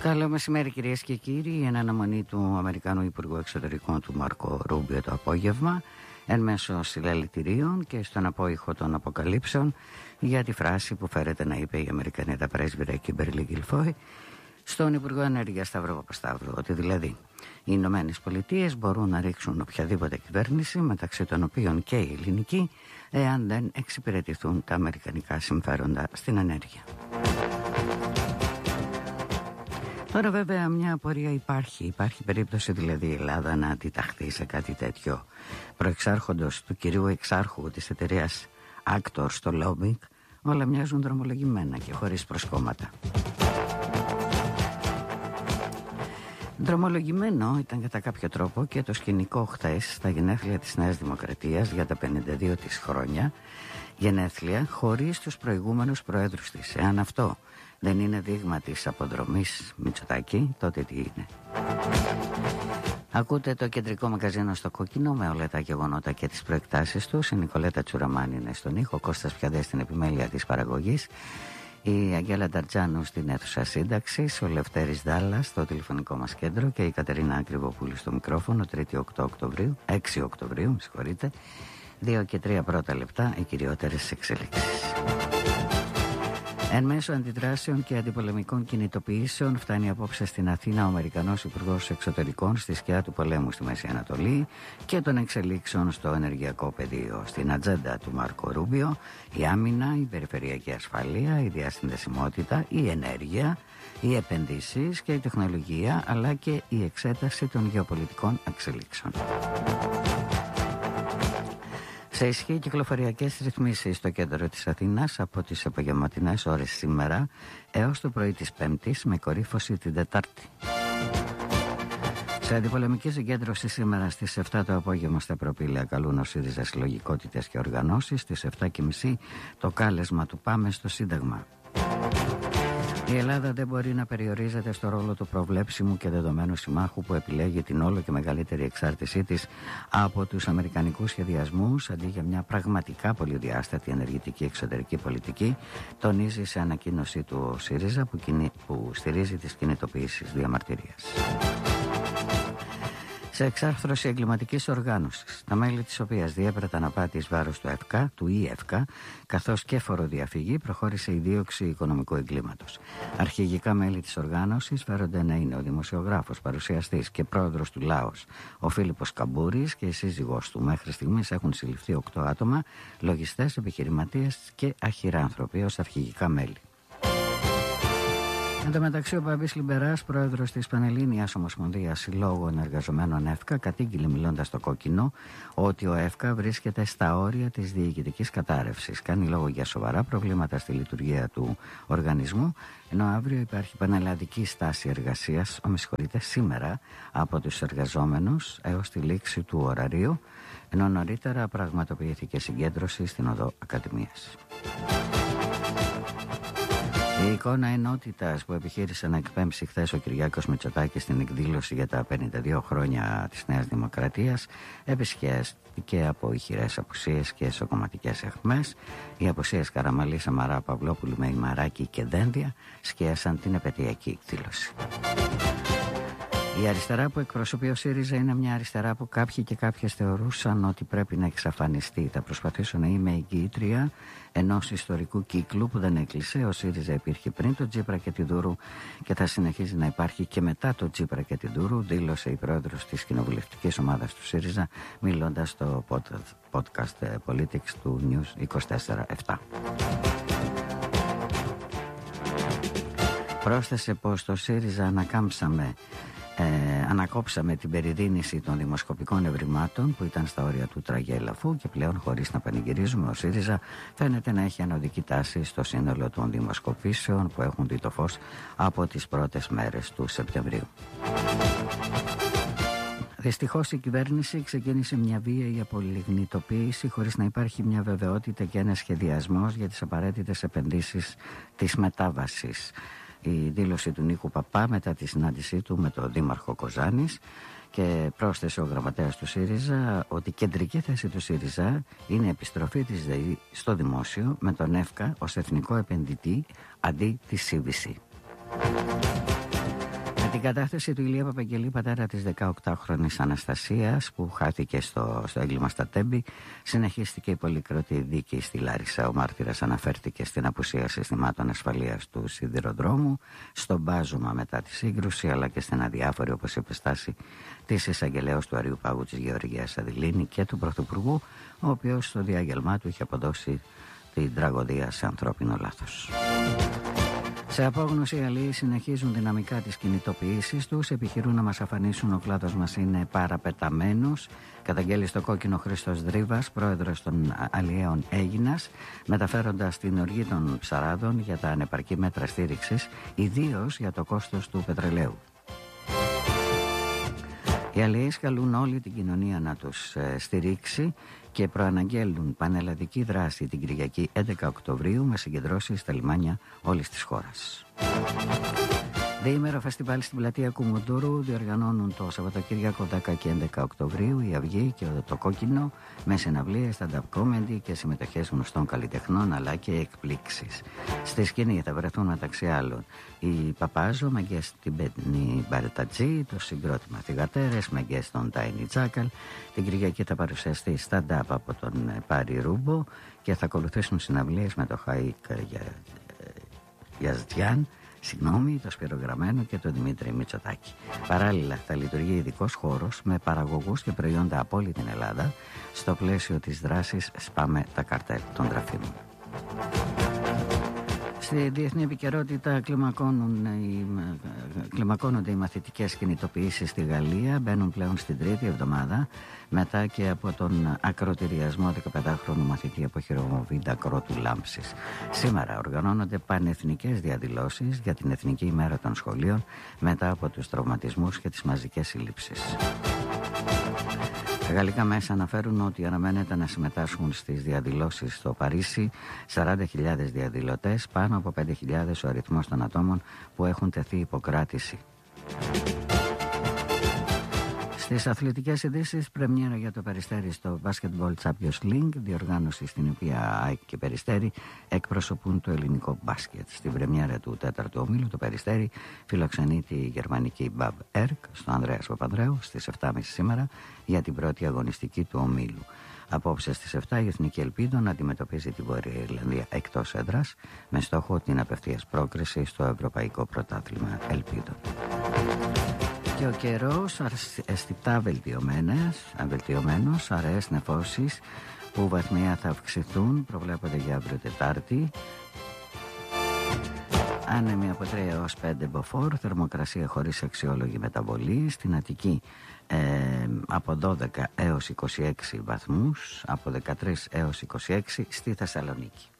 Καλό μεσημέρι κυρίες και κύριοι. Εν αναμονή του Αμερικανού Υπουργού Εξωτερικών του Μάρκο Ρούμπιο το απόγευμα, εν μέσω συλλαλητηρίων και στον απόϊχο των αποκαλύψεων για τη φράση που φέρεται να είπε η Αμερικανίδα πρέσβυρα Κίμπερλι Γκιλφόι στον Υπουργό Ενέργειας Σταύρο Παπασταύρου, ότι δηλαδή οι Ηνωμένες Πολιτείες μπορούν να ρίξουν οποιαδήποτε κυβέρνηση, μεταξύ των οποίων και η ελληνική, εάν δεν εξυπηρετηθούν τα αμερικανικά συμφέροντα στην ενέργεια. Τώρα βέβαια μια απορία υπάρχει περίπτωση δηλαδή η Ελλάδα να αντιταχθεί σε κάτι τέτοιο. Προεξάρχοντος του κυρίου εξάρχου της εταιρείας Actor στο Lobbying, όλα μοιάζουν δρομολογημένα και χωρίς προσκόμματα. Δρομολογημένο ήταν κατά κάποιο τρόπο και το σκηνικό χθες στα γενέθλια της Νέας Δημοκρατίας για τα 52 της χρόνια, γενέθλια χωρίς τους προηγούμενους προέδρους της. Εάν αυτό δεν είναι δείγμα της αποδρομής Μητσοτάκη, τότε τι είναι? Ακούτε το κεντρικό μαγαζίνο στο Κόκκινο με όλα τα γεγονότα και τις προεκτάσεις τους. Η Νικολέτα Τσουραμάνη είναι στον ήχο, ο Κώστας Πιαδές στην επιμέλεια της παραγωγής, η Αγγέλα Νταρτζάνου στην αίθουσα σύνταξης, ο Λευτέρης Δάλλας στο τηλεφωνικό μας κέντρο και η Κατερίνα Ακριβοπούλου στο μικρόφωνο. 6 Οκτωβρίου, 2 και 3 πρώτα λεπτά, οι κυριότερες εξελίξεις. Εν μέσω αντιδράσεων και αντιπολεμικών κινητοποιήσεων φτάνει απόψε στην Αθήνα ο Αμερικανός Υπουργός Εξωτερικών στη σκιά του πολέμου στη Μέση Ανατολή και των εξελίξεων στο ενεργειακό πεδίο. Στην ατζέντα του Μάρκο Ρούμπιο η άμυνα, η περιφερειακή ασφαλεία, η διασυνδεσιμότητα, η ενέργεια, οι επενδύσεις και η τεχνολογία, αλλά και η εξέταση των γεωπολιτικών εξελίξεων. Σε ισχύ κυκλοφοριακές ρυθμίσεις στο κέντρο της Αθήνας από τις απογευματινές ώρες σήμερα έως το πρωί της Πέμπτης, με κορύφωση την Τετάρτη. Σε αντιπολεμική συγκέντρωση σήμερα στις 7 το απόγευμα στα Προπήλαια καλούν ο ΣΥΡΙΖΑ συλλογικότητες και οργανώσεις. Στις 7.30 το κάλεσμα του Πάμε στο Σύνταγμα. Η Ελλάδα δεν μπορεί να περιορίζεται στο ρόλο του προβλέψιμου και δεδομένου συμμάχου που επιλέγει την όλο και μεγαλύτερη εξάρτησή της από τους αμερικανικούς σχεδιασμούς, αντί για μια πραγματικά πολυδιάστατη ενεργητική εξωτερική πολιτική, τονίζει σε ανακοίνωσή του ο ΣΥΡΙΖΑ που στηρίζει τις κινητοποιήσεις διαμαρτυρίας. Σε εξάρθρωση εγκληματικής οργάνωσης, τα μέλη της οποίας διέπραταν απάτη εις βάρος του ΙΕΦΚΑ, καθώς και φοροδιαφυγή, προχώρησε η δίωξη οικονομικού εγκλήματος. Αρχηγικά μέλη της οργάνωσης φέρονται να είναι ο δημοσιογράφος, παρουσιαστής και πρόεδρος του ΛΑΟΣ, ο Φίλιππος Καμπούρης, και η σύζυγός του. Μέχρι στιγμής έχουν συλληφθεί 8 άτομα, λογιστές, επιχειρηματίες και αχυράνθρωποι ως αρχηγικά μέλη. Εν τω μεταξύ, ο Παμπής Λιμπεράς, πρόεδρος της Πανελλήνιας Ομοσπονδίας Συλλόγων Εργαζομένων ΕΦΚΑ, κατήγγειλε μιλώντας στο Κόκκινο ότι ο ΕΦΚΑ βρίσκεται στα όρια της διοικητικής κατάρρευσης. Κάνει λόγο για σοβαρά προβλήματα στη λειτουργία του οργανισμού, ενώ αύριο υπάρχει πανελλαδική στάση εργασίας, σήμερα, από τους εργαζόμενους έως τη λήξη του ωραρίου, ενώ νωρίτερα πραγματοποιήθηκε συγκέντρωση στην Οδό Ακαδημίας. Η εικόνα ενότητας που επιχείρησε να εκπέμψει χθες ο Κυριάκος Μητσοτάκης στην εκδήλωση για τα 52 χρόνια της Νέας Δημοκρατίας επισκιάστηκε από ηχηρές απουσίες και εσωκομματικές αιχμές. Οι απουσίες Καραμαλή, Σαμαρά, Παυλόπουλου, Μεϊμαράκη και Δένδια σκίασαν την επαιτειακή εκδήλωση. Η αριστερά που εκπροσωπεί ο ΣΥΡΙΖΑ είναι μια αριστερά που κάποιοι και κάποιες θεωρούσαν ότι πρέπει να εξαφανιστεί. Θα προσπαθήσω να είμαι εγγυήτρια ενός ιστορικού κύκλου που δεν έκλεισε. Ο ΣΥΡΙΖΑ υπήρχε πριν το Τσίπρα και τη Δούρου και θα συνεχίζει να υπάρχει και μετά το Τσίπρα και τη Δούρου, δήλωσε η πρόεδρος της κοινοβουλευτικής ομάδας του ΣΥΡΙΖΑ, μιλώντας στο podcast Politics του News 24/7. Πρόσθεσε πως το ΣΥΡΙΖΑ ανακόψαμε την περιδίνηση των δημοσκοπικών ευρημάτων που ήταν στα όρια του τραγέλαφου και πλέον, χωρίς να πανηγυρίζουμε, ο ΣΥΡΙΖΑ φαίνεται να έχει ανωδική τάση στο σύνολο των δημοσκοπήσεων που έχουν δει το φως από τις πρώτες μέρες του Σεπτεμβρίου. Δυστυχώς η κυβέρνηση ξεκίνησε μια βίαιη απολιγνητοποίηση χωρίς να υπάρχει μια βεβαιότητα και ένας σχεδιασμός για τις απαραίτητες επενδύσεις της μετάβασης. Η δήλωση του Νίκου Παπά μετά τη συνάντησή του με τον Δήμαρχο Κοζάνης, και πρόσθεσε ο γραμματέας του ΣΥΡΙΖΑ ότι κεντρική θέση του ΣΥΡΙΖΑ είναι η επιστροφή της ΔΕΗ στο δημόσιο με τον ΕΦΚΑ ως εθνικό επενδυτή αντί της CVC. την κατάθεση του Ηλία Παπαγγελή, πατέρα της 18χρονης Αναστασίας, που χάθηκε στο έγκλημα στα Τέμπη, συνεχίστηκε η πολύκροτη δίκη στη Λάρισα. Ο μάρτυρας αναφέρθηκε στην απουσία συστημάτων ασφαλείας του σιδηροδρόμου, στο μπάζωμα μετά τη σύγκρουση, αλλά και στην αδιάφορη, όπως είπε, στάση της εισαγγελέως του Αριού Πάγου της Γεωργίας Αδηλήνη και του Πρωθυπουργού, ο οποίος στο διάγγελμά του είχε αποδώσει την τραγωδία σε ανθρώπινο λάθος. Σε απόγνωση, οι αλλοί συνεχίζουν δυναμικά τις κινητοποιήσεις τους, επιχειρούν να μας αφανίσουν, ο κλάδος μας είναι παραπεταμένος. Καταγγέλει στο κόκκινο Χρήστος Δρύβας, πρόεδρος των αλλιέων Αίγινας, μεταφέροντας την οργή των ψαράδων για τα ανεπαρκή μέτρα στήριξης, ιδίως για το κόστος του πετρελαίου. Οι αλλιείς καλούν όλη την κοινωνία να τους στηρίξει και προαναγγέλουν πανελλαδική δράση την Κυριακή 11 Οκτωβρίου με συγκεντρώσεις στα λιμάνια όλης της χώρας. Διήμερο φεστιβάλ στην πλατεία Κουμουντούρου διοργανώνουν το Σαββατοκύριακο 10 και 11 Οκτωβρίου η Αυγή και το Κόκκινο, με συναυλίες, stand-up comedy και συμμετοχές γνωστών καλλιτεχνών, αλλά και εκπλήξεις. Στη σκηνή θα βρεθούν μεταξύ άλλων η Παπάζο με guest την Μπέννη Μπαρετατζή, το συγκρότημα Θυγατέρες με guest τον Τάινι Τζάκαλ. Την Κυριακή θα παρουσιαστεί stand-up από τον Πάρη Ρούμπο και θα ακολουθήσουν συναυλίες με το Χαΐκ Γιαζτιάν, το Σπύρο Γραμμένο και τον Δημήτρη Μητσοτάκη. Παράλληλα θα λειτουργεί ειδικός χώρος με παραγωγούς και προϊόντα από όλη την Ελλάδα στο πλαίσιο της δράσης «Σπάμε τα καρτέλ των τραφίμων». Στη διεθνή επικαιρότητα κλιμακώνονται οι μαθητικές κινητοποιήσεις στη Γαλλία, μπαίνουν πλέον στην τρίτη εβδομάδα μετά και από τον ακροτηριασμό 15χρονου μαθητή από χειροβομβίδα κρότου λάμψης. Σήμερα οργανώνονται πανεθνικές διαδηλώσεις για την Εθνική ημέρα των σχολείων μετά από τους τραυματισμούς και τις μαζικές συλλήψεις. Τα γαλλικά μέσα αναφέρουν ότι αναμένεται να συμμετάσχουν στις διαδηλώσεις στο Παρίσι 40.000 διαδηλωτές, πάνω από 5.000 ο αριθμός των ατόμων που έχουν τεθεί υποκράτηση. Στις αθλητικές ειδήσεις, πρεμιέρα για το Περιστέρι στο Basketball Champions League, διοργάνωση στην οποία ΑΕΚ και Περιστέρι εκπροσωπούν το ελληνικό μπάσκετ. Στην πρεμιέρα του 4ου ομίλου, το Περιστέρι φιλοξενεί τη γερμανική Bab Erk στο Ανδρέας Παπανδρέου στις 7.30 σήμερα για την πρώτη αγωνιστική του ομίλου. Απόψε στις 7 η Εθνική Ελπίδων αντιμετωπίζει την Βόρεια Ιρλανδία εκτός έδρας με στόχο την απευθείας πρόκριση στο Ευρωπαϊκό Πρωτάθλημα Ελπίδων. Και ο καιρός αισθητά βελτιωμένος, αραιές νεφώσεις που βαθμία θα αυξηθούν, προβλέπονται για αύριο Τετάρτη. Άνεμοι από 3 έως 5 μποφόρ, θερμοκρασία χωρίς αξιόλογη μεταβολή. Στην Αττική από 12 έως 26 βαθμούς, από 13 έως 26 στη Θεσσαλονίκη.